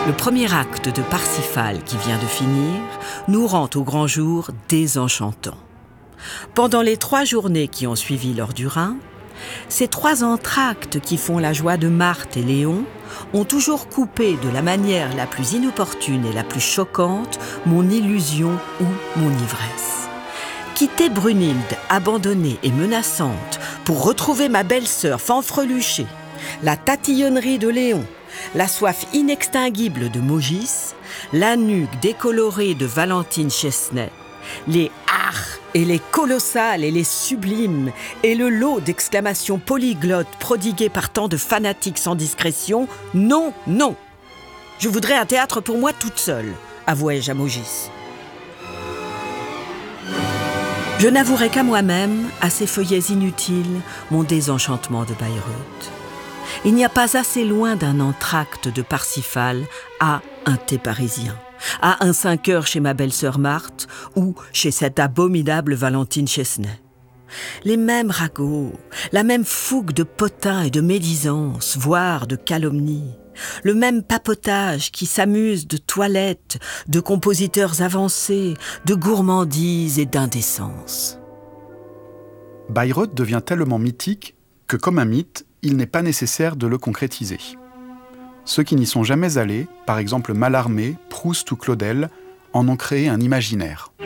Le premier acte de Parsifal qui vient de finir nous rend au grand jour désenchantant. Pendant les 3 journées qui ont suivi l'heure du Rhin, ces 3 entr'actes qui font la joie de Marthe et Léon ont toujours coupé de la manière la plus inopportune et la plus choquante mon illusion ou mon ivresse. Quitter Brunhilde, abandonnée et menaçante, pour retrouver ma belle-sœur fanfreluchée, la tatillonnerie de Léon, la soif inextinguible de Maugis, la nuque décolorée de Valentine Chesnay, les arts et les colossales et les sublimes, et le lot d'exclamations polyglottes prodiguées par tant de fanatiques sans discrétion, non, non. Je voudrais un théâtre pour moi toute seule, avouai-je à Maugis. Je n'avouerai qu'à moi-même, à ces feuillets inutiles, mon désenchantement de Bayreuth. Il n'y a pas assez loin d'un entr'acte de Parsifal à un thé parisien, à un 5 heures chez ma belle-sœur Marthe ou chez cette abominable Valentine Chesnay. Les mêmes ragots, la même fougue de potins et de médisance, voire de calomnie, le même papotage qui s'amuse de toilettes, de compositeurs avancés, de gourmandises et d'indécence. Bayreuth devient tellement mythique que, comme un mythe, il n'est pas nécessaire de le concrétiser. Ceux qui n'y sont jamais allés, par exemple Mallarmé, Proust ou Claudel, en ont créé un imaginaire.